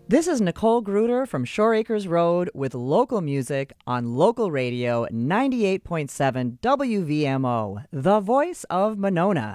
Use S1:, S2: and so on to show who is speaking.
S1: This is Nicole Gruder from Shore Acres Road with local music on local radio 98.7 WVMO, the voice of Monona.